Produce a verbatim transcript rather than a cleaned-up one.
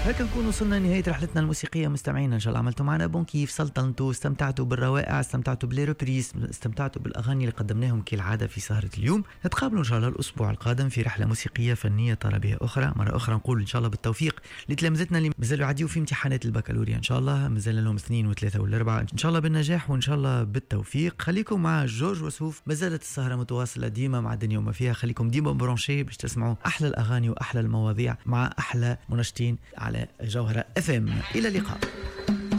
هكا نكون وصلنا لنهاية رحلتنا الموسيقية مستمعينا. إن شاء الله عملتوا معنا بون كيف، سلطنتوا، استمتعتوا بالروائع، استمتعتوا بالريبريز، استمتعتوا بالأغاني اللي قدمناهم كالعادة في سهرة اليوم. نتقابلوا إن شاء الله الأسبوع القادم في رحلة موسيقية فنية ترى بها أخرى. مرة أخرى نقول إن شاء الله بالتوفيق لتلامذتنا اللي مازالوا يعديوا في امتحانات البكالوريا. إن شاء الله مازال لهم اثنين وثلاثة والأربعة، إن شاء الله بالنجاح وإن شاء الله بالتوفيق. خليكم مع جورج وسوف، ما زالت السهرة متواصلة ديما مع الدنيا وما فيها. خليكم ديما برونشي باش تسمعوا أحلى الأغاني وأحلى المواضيع مع أحلى منشطين على جوهرة اف ام. الى اللقاء.